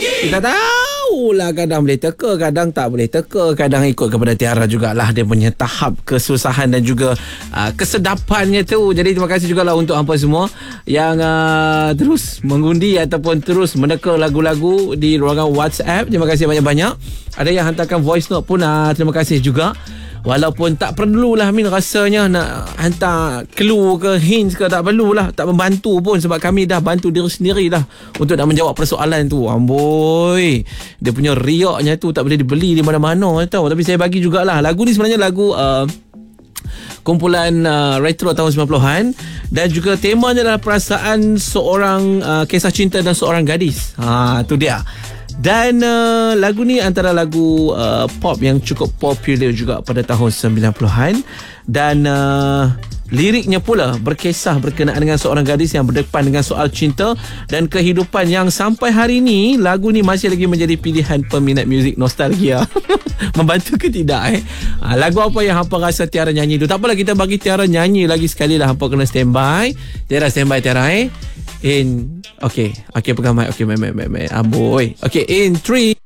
Kita tahulah kadang boleh teka, kadang tak boleh teka, kadang ikut kepada Tiara jugalah dia punya tahap kesusahan dan juga kesedapannya tu. Jadi terima kasih jugalah untuk hampa semua yang terus mengundi ataupun terus meneka lagu-lagu di ruangan WhatsApp. Terima kasih banyak-banyak. Ada yang hantarkan voice note pun terima kasih juga. Walaupun tak perlulah Min, rasanya nak hantar clue ke hints ke, tak perlulah, tak membantu pun sebab kami dah bantu diri sendiri dah untuk nak menjawab persoalan tu. Amboi, dia punya riaknya tu tak boleh dibeli di mana-mana tahu. Tapi saya bagi jugalah. Lagu ni sebenarnya lagu kumpulan retro tahun 90-an dan juga temanya adalah perasaan seorang kisah cinta dan seorang gadis. Tu dia. Dan lagu ni antara lagu pop yang cukup popular juga pada tahun 90-an. Dan liriknya pula berkisah berkenaan dengan seorang gadis yang berdepan dengan soal cinta dan kehidupan yang sampai hari ni lagu ni masih lagi menjadi pilihan peminat muzik nostalgia. Membantu ke tidak lagu apa yang hampa rasa Tiara nyanyi tu? Tak apalah, kita bagi Tiara nyanyi lagi sekali lah. Hampa kena standby. Tiara standby Tiara in. Okay pegang mic. Okay, amboi. Okay, in 3